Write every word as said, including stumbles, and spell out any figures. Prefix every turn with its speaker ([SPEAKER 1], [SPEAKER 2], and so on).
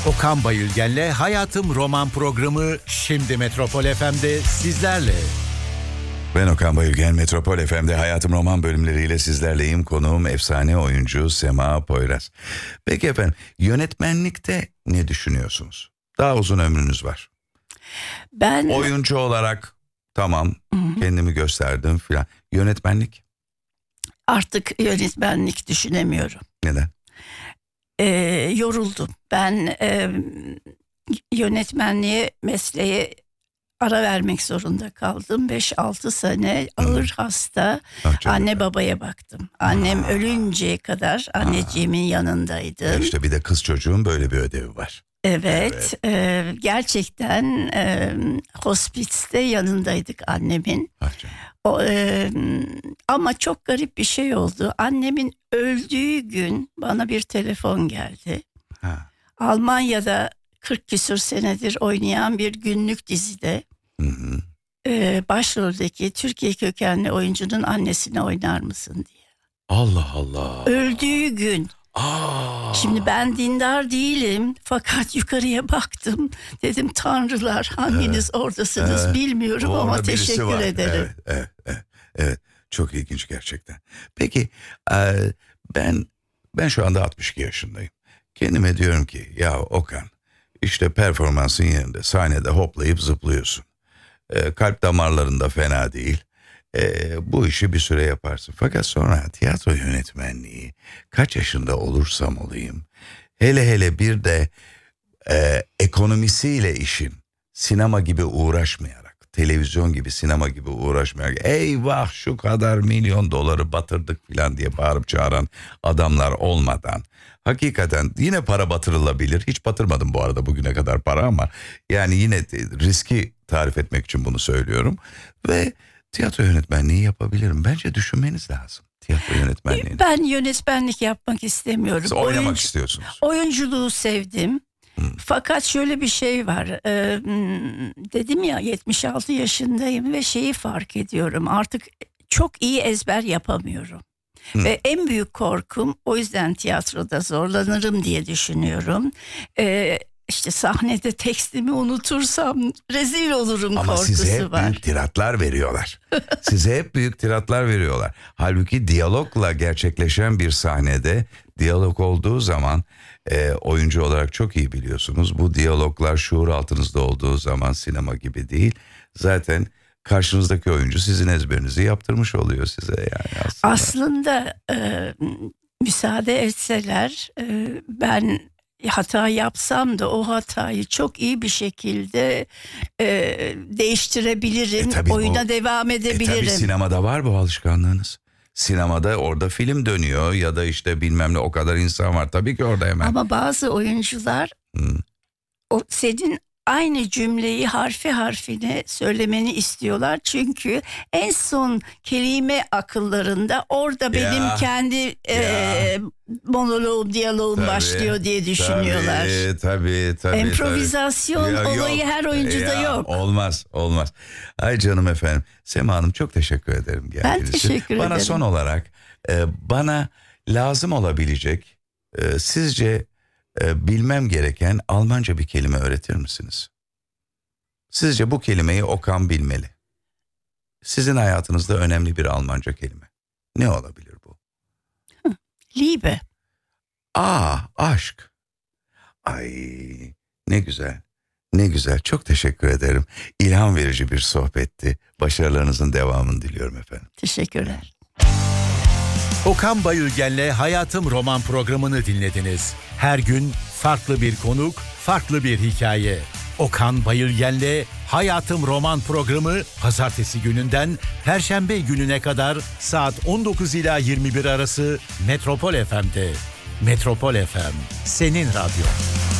[SPEAKER 1] Okan Bayülgen'le Hayatım Roman programı şimdi Metropol F M'de sizlerle.
[SPEAKER 2] Ben Okan Bayülgen, Metropol F M'de Hayatım Roman bölümleriyle sizlerleyim. Konuğum efsane oyuncu Sema Poyraz. Peki efendim, yönetmenlikte ne düşünüyorsunuz? Daha uzun ömrünüz var.
[SPEAKER 3] Ben
[SPEAKER 2] oyuncu olarak tamam, Hı-hı. kendimi gösterdim filan. Yönetmenlik?
[SPEAKER 3] Artık yönetmenlik düşünemiyorum.
[SPEAKER 2] Neden?
[SPEAKER 3] Ee, yoruldum. Ben e, yönetmenliğe, mesleğe ara vermek zorunda kaldım. beş altı sene ağır hmm. hasta ah, anne evet. babaya baktım. Annem Aa. ölünceye kadar anneciğimin Aa. yanındaydım.
[SPEAKER 2] İşte bir de kız çocuğun böyle bir ödevi var.
[SPEAKER 3] Evet, evet. E, gerçekten e, hospiste yanındaydık annemin.
[SPEAKER 2] Ah,
[SPEAKER 3] o, e, ama çok garip bir şey oldu. Annemin öldüğü gün bana bir telefon geldi.
[SPEAKER 2] Ha.
[SPEAKER 3] Almanya'da kırk küsur senedir oynayan bir günlük dizide
[SPEAKER 2] hı hı.
[SPEAKER 3] E, başroldeki Türkiye kökenli oyuncunun annesini oynar mısın diye.
[SPEAKER 2] Allah Allah.
[SPEAKER 3] Öldüğü gün.
[SPEAKER 2] Aa.
[SPEAKER 3] Şimdi ben dindar değilim fakat yukarıya baktım. Dedim tanrılar hanginiz evet. oradasınız evet. bilmiyorum Orada ama teşekkür var. ederim.
[SPEAKER 2] Evet, evet, evet, evet. Çok ilginç gerçekten. Peki e, ben ben şu anda altmış iki yaşındayım. Kendime diyorum ki ya Okan, işte performansın yerinde, sahnede hoplayıp zıplıyorsun. E, kalp damarlarında fena değil. E, bu işi bir süre yaparsın. Fakat sonra tiyatro yönetmenliği kaç yaşında olursam olayım. Hele hele bir de e, ekonomisiyle işin, sinema gibi uğraşmayarak, televizyon gibi, sinema gibi uğraşmayarak, eyvah şu kadar milyon doları batırdık falan diye bağırıp çağıran adamlar olmadan, hakikaten yine para batırılabilir. Hiç batırmadım bu arada bugüne kadar para ama yani yine riski tarif etmek için bunu söylüyorum. Ve tiyatro yönetmenliği yapabilirim. Bence düşünmeniz lazım tiyatro yönetmenliğini.
[SPEAKER 3] Ben yönetmenlik yapmak istemiyorum.
[SPEAKER 2] Siz oynamak
[SPEAKER 3] Oyuncu,
[SPEAKER 2] istiyorsunuz.
[SPEAKER 3] Oyunculuğu sevdim. Hmm. Fakat şöyle bir şey var. Ee, dedim ya yetmiş altı yaşındayım ve şeyi fark ediyorum. Artık çok iyi ezber yapamıyorum. Hmm. Ve en büyük korkum, o yüzden tiyatroda zorlanırım diye düşünüyorum. Ee, işte sahnede tekstimi unutursam rezil olurum
[SPEAKER 2] Ama
[SPEAKER 3] korkusu var.
[SPEAKER 2] Ama size hep
[SPEAKER 3] var.
[SPEAKER 2] büyük tiratlar veriyorlar. Size hep büyük tiratlar veriyorlar. Halbuki diyalogla gerçekleşen bir sahnede, diyalog olduğu zaman e, oyuncu olarak çok iyi biliyorsunuz. Bu diyaloglar şuur altınızda olduğu zaman sinema gibi değil. Zaten karşınızdaki oyuncu sizin ezberinizi yaptırmış oluyor size yani aslında.
[SPEAKER 3] Aslında e, müsaade etseler e, ben hata yapsam da o hatayı çok iyi bir şekilde e, değiştirebilirim. E Oyuna bu, devam edebilirim.
[SPEAKER 2] E tabii sinemada var bu alışkanlığınız. Sinemada orada film dönüyor ya da işte bilmem ne o kadar insan var. Tabii ki orada hemen.
[SPEAKER 3] Ama bazı oyuncular hmm. o senin aynı cümleyi harfi harfine söylemeni istiyorlar. Çünkü en son kelime akıllarında orada benim ya, kendi e, monoloğum, diyaloğum tabii, başlıyor diye düşünüyorlar.
[SPEAKER 2] Tabii, tabii, tabii.
[SPEAKER 3] İmprovizasyon tabii. olayı yok. Her oyuncuda ya, yok.
[SPEAKER 2] Olmaz, olmaz. Ay canım efendim. Sema Hanım çok teşekkür ederim.
[SPEAKER 3] Ben teşekkür
[SPEAKER 2] bana
[SPEAKER 3] ederim.
[SPEAKER 2] Bana son olarak e, bana lazım olabilecek e, sizce e, bilmem gereken Almanca bir kelime öğretir misiniz? Sizce bu kelimeyi Okan bilmeli. Sizin hayatınızda önemli bir Almanca kelime. Ne olabilir bu?
[SPEAKER 3] Liebe.
[SPEAKER 2] Aa, aşk. Ay, ne güzel. Ne güzel. Çok teşekkür ederim. İlham verici bir sohbetti. Başarılarınızın devamını diliyorum efendim.
[SPEAKER 3] Teşekkürler.
[SPEAKER 1] Okan Bayülgen'le Hayatım Roman programını dinlediniz. Her gün farklı bir konuk, farklı bir hikaye. Okan Bayülgen'le Hayatım Roman programı pazartesi gününden perşembe gününe kadar saat on dokuz ila yirmi bir arası Metropol F M'de. Metropol F M, senin radyo.